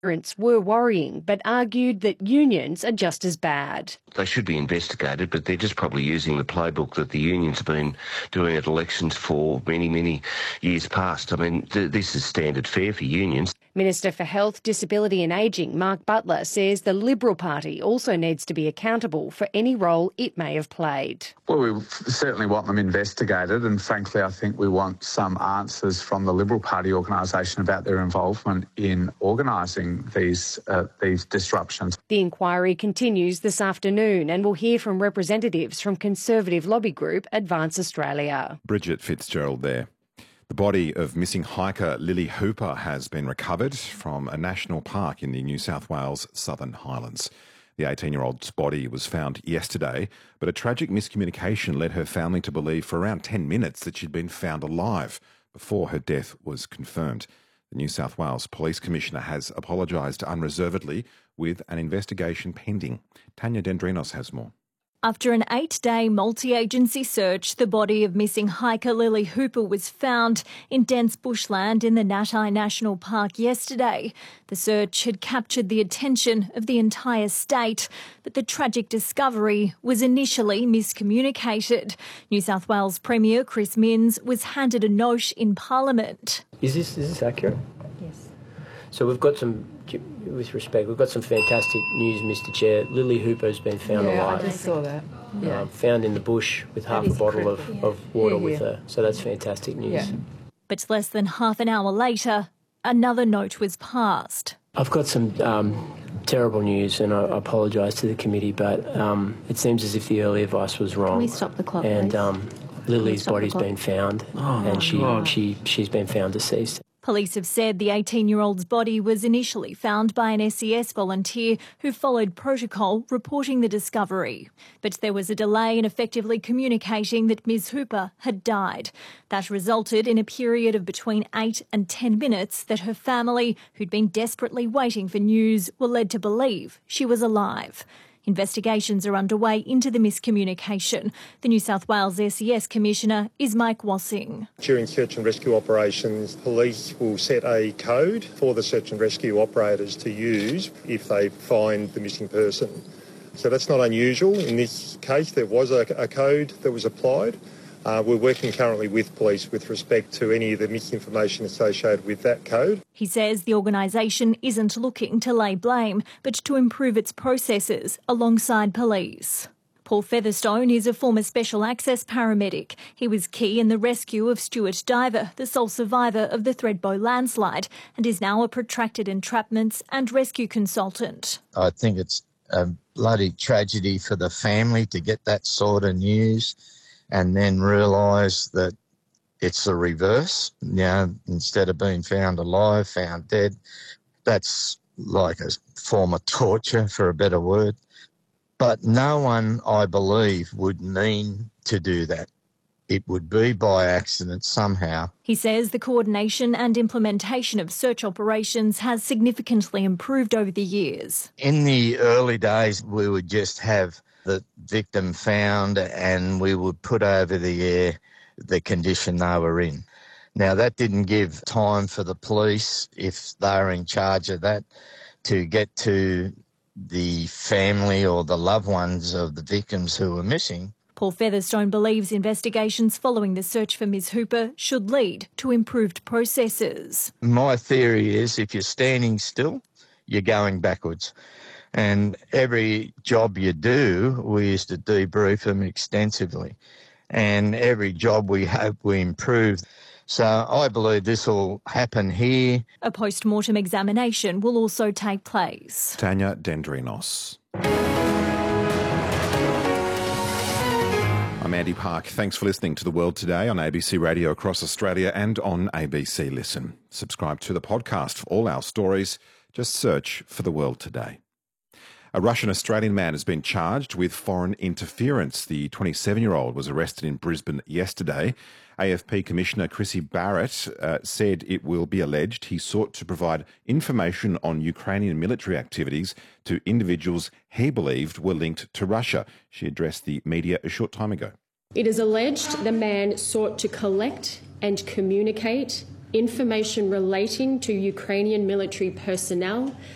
Parents were worrying, but argued that unions are just as bad. They should be investigated, but they're just probably using the playbook that the unions have been doing at elections for many, many years past. I mean, this is standard fare for unions. Minister for Health, Disability and Ageing, Mark Butler, says the Liberal Party also needs to be accountable for any role it may have played. Well, we certainly want them investigated, and frankly, I think we want some answers from the Liberal Party organisation about their involvement in organising these disruptions. The inquiry continues this afternoon, and we'll hear from representatives from Conservative lobby group Advance Australia. Bridget Fitzgerald there. The body of missing hiker Lily Hooper has been recovered from a national park in the New South Wales Southern Highlands. The 18-year-old's body was found yesterday, but a tragic miscommunication led her family to believe for around 10 minutes that she'd been found alive before her death was confirmed. The New South Wales Police Commissioner has apologised unreservedly with an investigation pending. Tanya Dendrinos has more. After an 8-day multi-agency search, the body of missing hiker Lily Hooper was found in dense bushland in the Natai National Park yesterday. The search had captured the attention of the entire state, but the tragic discovery was initially miscommunicated. New South Wales Premier Chris Minns was handed a note in Parliament. Is this accurate? Yes. So we've got some fantastic news, Mr Chair. Lily Hooper's been found alive. I just saw that. Yeah. Found in the bush with half a bottle of water with her. So that's fantastic news. Yeah. But less than half an hour later, another note was passed. I've got some terrible news, and I apologise to the committee, but it seems as if the early advice was wrong. Can we stop the clock, and please? Lily's body's been found, and she's been found deceased. Police have said the 18-year-old's body was initially found by an SES volunteer who followed protocol, reporting the discovery. But there was a delay in effectively communicating that Ms Hooper had died. That resulted in a period of between 8 and 10 minutes that her family, who'd been desperately waiting for news, were led to believe she was alive. Investigations are underway into the miscommunication. The New South Wales SES Commissioner is Mike Wassing. During search and rescue operations, police will set a code for the search and rescue operators to use if they find the missing person. So that's not unusual. In this case, there was a code that was applied. We're working currently with police with respect to any of the misinformation associated with that code. He says the organisation isn't looking to lay blame, but to improve its processes alongside police. Paul Featherstone is a former Special Access paramedic. He was key in the rescue of Stuart Diver, the sole survivor of the Thredbo landslide, and is now a protracted entrapments and rescue consultant. I think it's a bloody tragedy for the family to get that sort of news and then realise that it's the reverse. You know, instead of being found alive, found dead. That's like a form of torture, for a better word. But no one, I believe, would mean to do that. It would be by accident somehow. He says the coordination and implementation of search operations has significantly improved over the years. In the early days, we would just have the victim found and we would put over the air the condition they were in. Now, that didn't give time for the police, if they were in charge of that, to get to the family or the loved ones of the victims who were missing. Paul Featherstone believes investigations following the search for Ms Hooper should lead to improved processes. My theory is if you're standing still, you're going backwards. And every job you do, we used to debrief them extensively. And every job we hope we improve. So I believe this will happen here. A post-mortem examination will also take place. Tanya Dendrinos. I'm Andy Park. Thanks for listening to The World Today on ABC Radio across Australia and on ABC Listen. Subscribe to the podcast for all our stories. Just search for The World Today. A Russian-Australian man has been charged with foreign interference. The 27-year-old was arrested in Brisbane yesterday. AFP Commissioner Chrissy Barrett said it will be alleged he sought to provide information on Ukrainian military activities to individuals he believed were linked to Russia. She addressed the media a short time ago. It is alleged the man sought to collect and communicate information relating to Ukrainian military personnel